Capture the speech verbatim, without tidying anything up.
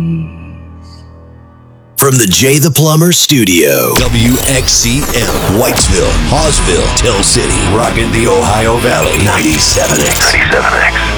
From the Jay the Plumber Studio, W X C M, Whitesville, Hawesville, Tell City, rockin' the Ohio Valley, ninety-seven X. ninety-seven X.